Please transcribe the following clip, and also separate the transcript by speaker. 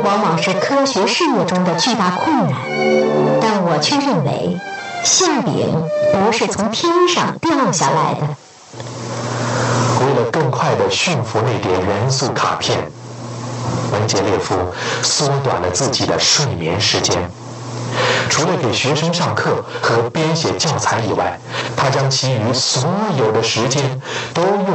Speaker 1: 往往是科学事业中的巨大困难，但我却认为，馅饼不是从天上掉下来的。
Speaker 2: 为了更快地驯服那叠元素卡片，门捷列夫缩短了自己的睡眠时间。除了给学生上课和编写教材以外，他将其余所有的时间都用